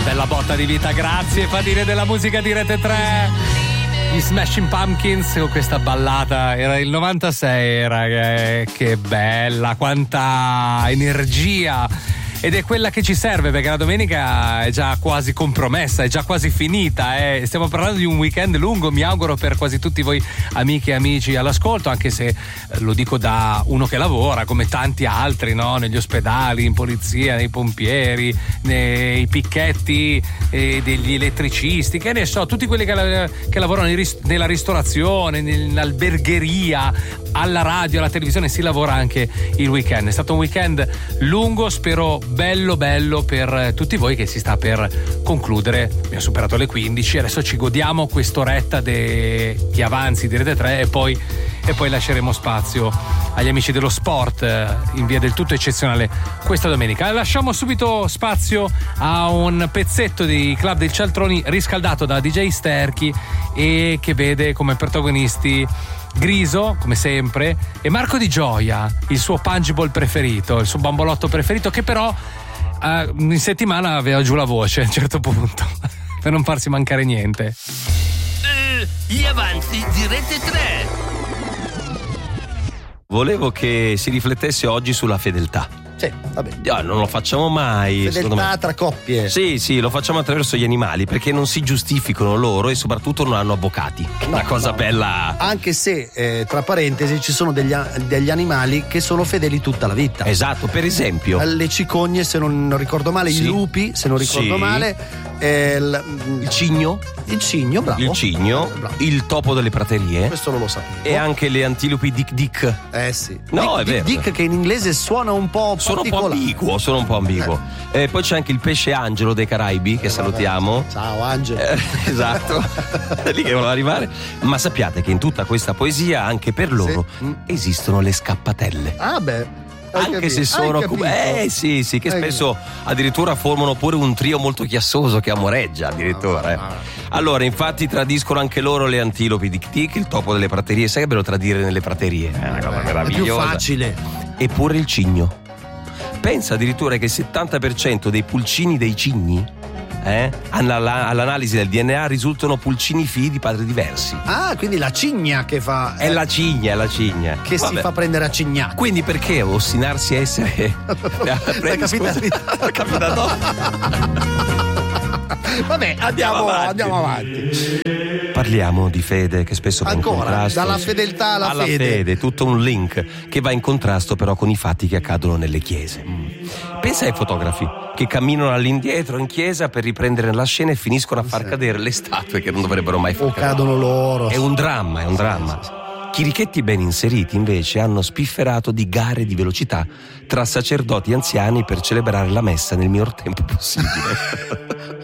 bella botta di vita, grazie Fadile della musica di Rete 3. Gli Smashing Pumpkins con questa ballata, era il 96, era che bella, quanta energia. Ed è quella che ci serve, perché la domenica è già quasi compromessa, è già quasi finita. Stiamo parlando di un weekend lungo, mi auguro, per quasi tutti voi amiche e amici all'ascolto, anche se lo dico da uno che lavora come tanti altri, no? Negli ospedali, in polizia, nei pompieri, nei picchetti degli elettricisti, che ne so, tutti quelli che lavorano nella ristorazione, nell'albergheria, alla radio, alla televisione, si lavora anche il weekend. È stato un weekend lungo, spero bello per tutti voi, che si sta per concludere. Abbiamo superato le 15, adesso ci godiamo quest'oretta di avanzi di Rete 3 e poi lasceremo spazio agli amici dello sport in via del tutto eccezionale questa domenica. Lasciamo subito spazio a un pezzetto di Club del Cialtroni riscaldato da DJ Sterchi e che vede come protagonisti Griso, come sempre, e Marco Di Gioia, il suo punchball preferito, il suo bambolotto preferito, che però in settimana aveva giù la voce a un certo punto per non farsi mancare niente. Gli avanzi di Rete 3. Volevo che si riflettesse oggi sulla fedeltà. Sì, vabbè. Non lo facciamo mai. Fedeltà tra coppie. Sì, lo facciamo attraverso gli animali, perché non si giustificano loro e soprattutto non hanno avvocati. Una cosa bella. Anche se, tra parentesi, ci sono degli animali che sono fedeli tutta la vita. Esatto, per esempio. Le cicogne, se non ricordo male, sì. I lupi, se non ricordo male, il cigno. Il cigno, bravo. Il cigno, bravo. Il topo delle praterie. Questo non lo sapevo. E anche le antilopi Dick. Sì. No, è vero. Dick, che in inglese suona un po' Sono un po' ambiguo. Poi c'è anche il pesce angelo dei Caraibi, che salutiamo. Ciao Angelo. Esatto. È lì che volevo arrivare. Ma sappiate che in tutta questa poesia, anche per loro, esistono le scappatelle. Ah beh. Anche se sono sì, che spesso addirittura formano pure un trio molto chiassoso che amoreggia addirittura. Allora, infatti, tradiscono anche loro le antilopi Dick, il topo delle praterie. Sai che bello tradire nelle praterie? È una cosa meravigliosa. È più facile. Eppure il cigno. Pensa addirittura che il 70% dei pulcini dei cigni all'analisi del DNA risultano pulcini figli di padri diversi. Ah, quindi la cigna che fa. È la cigna. Che si fa prendere a cignacco. Quindi perché ostinarsi a essere. È capitato. Vabbè, andiamo avanti. Parliamo di fede, che spesso va in contrasto. Dalla fedeltà alla fede, tutto un link che va in contrasto però con i fatti che accadono nelle chiese. Pensa ai fotografi che camminano all'indietro in chiesa per riprendere la scena e finiscono a far cadere le statue che non dovrebbero mai far cadere. Cadono loro. È un dramma. Chirichetti ben inseriti invece hanno spifferato di gare di velocità tra sacerdoti anziani per celebrare la messa nel minor tempo possibile.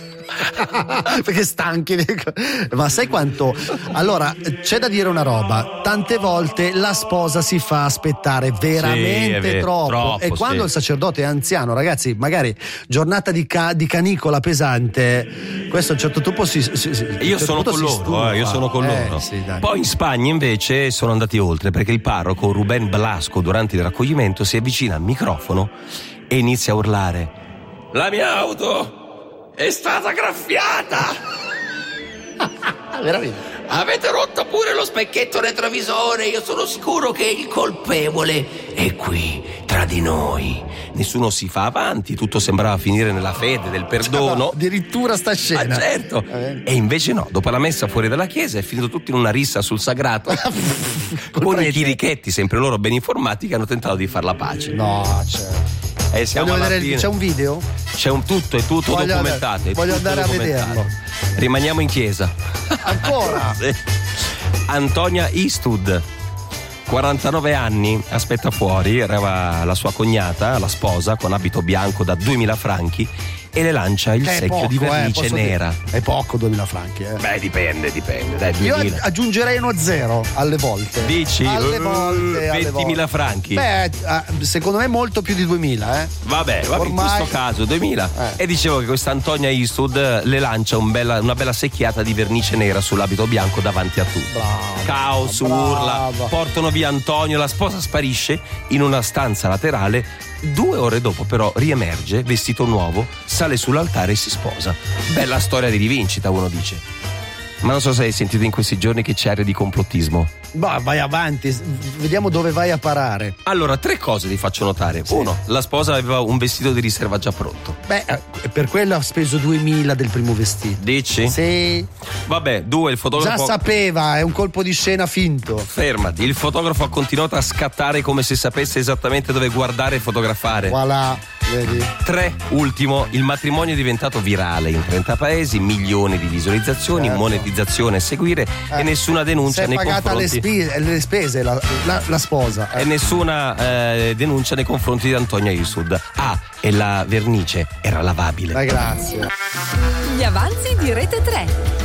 Perché stanchi. Ma sai quanto? Allora, c'è da dire una roba: tante volte la sposa si fa aspettare veramente troppo. E quando il sacerdote è anziano, ragazzi, magari giornata di canicola pesante, questo a un certo punto io sono con loro. Sì, poi in Spagna invece sono andati oltre, perché il parroco Rubén Blasco durante il raccoglimento si avvicina al microfono e inizia a urlare: la mia auto è stata graffiata! Veramente? Avete rotto pure lo specchietto retrovisore. Io sono sicuro che il colpevole è qui tra di noi. Nessuno si fa avanti, tutto sembrava finire nella fede del perdono. Addirittura sta scena. Certo. E invece no, dopo la messa fuori dalla chiesa è finito tutto in una rissa sul sagrato con i chirichetti, sempre loro ben informati, che hanno tentato di far la pace. No, certo. Siamo alla fine. C'è un video? C'è tutto documentato. Voglio andare a vederlo. Rimaniamo in chiesa. Ancora? Sì. Antonia Eastwood, 49 anni, aspetta fuori, era la sua cognata, la sposa, con abito bianco da 2000 franchi, e le lancia il secchio di vernice nera. È poco 2000 franchi, Beh, dipende, dai, 2000. Io aggiungerei uno zero alle volte. Dici? Alle volte. 20.000 franchi. Beh, secondo me molto più di 2000, Vabbè, ormai... in questo caso 2000. E dicevo che questa Antonia Eastwood le lancia una bella secchiata di vernice nera sull'abito bianco davanti a tutti. Caos, urla, portano via Antonio, la sposa sparisce in una stanza laterale 2 ore dopo però riemerge, vestito nuovo, sale sull'altare e si sposa. Bella storia di rivincita, uno dice. Ma non so se hai sentito in questi giorni che c'è area di complottismo. Bah, vai avanti, vediamo dove vai a parare. Allora, 3 cose ti faccio notare. Sì. 1, la sposa aveva un vestito di riserva già pronto. Beh, per quello ha speso 2.000 del primo vestito. Dici? Sì. Vabbè, 2, il fotografo... Già sapeva, è un colpo di scena finto. Fermati, il fotografo ha continuato a scattare come se sapesse esattamente dove guardare e fotografare. Voilà, vedi. 3, ultimo, il matrimonio è diventato virale in 30 paesi, milioni di visualizzazioni, monetizzazione a seguire e nessuna denuncia nei confronti... le spese la sposa. E nessuna denuncia nei confronti di Antonia Isud. E la vernice era lavabile. Grazie. Gli avanzi di Rete 3.